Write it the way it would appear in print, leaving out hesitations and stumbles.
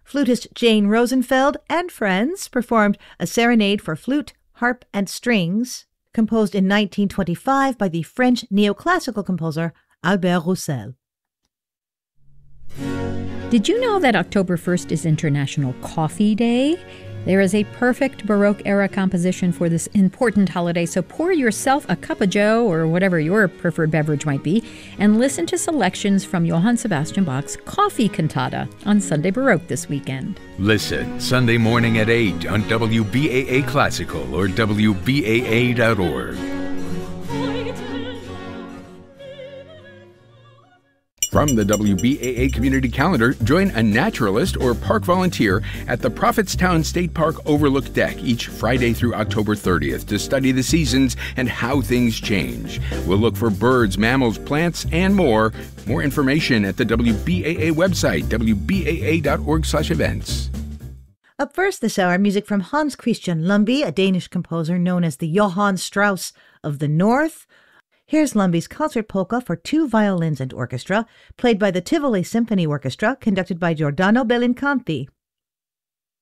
Flutist Jane Rosenfeld and friends performed a serenade for flute, harp, and strings, composed in 1925 by the French neoclassical composer Albert Roussel. Did you know that October 1st is International Coffee Day? There is a perfect Baroque-era composition for this important holiday, so pour yourself a cup of joe, or whatever your preferred beverage might be, and listen to selections from Johann Sebastian Bach's Coffee Cantata on Sunday Baroque this weekend. Listen Sunday morning at 8 on WBAA Classical or WBAA.org. From the WBAA Community Calendar, join a naturalist or park volunteer at the Prophetstown State Park Overlook Deck each Friday through October 30th to study the seasons and how things change. We'll look for birds, mammals, plants, and more. More information at the WBAA website, wbaa.org/events. Up first this hour, music from Hans Christian Lumby, a Danish composer known as the Johann Strauss of the North. Here's Lumby's concert polka for 2 violins and orchestra, played by the Tivoli Symphony Orchestra, conducted by Giordano Bellincanti.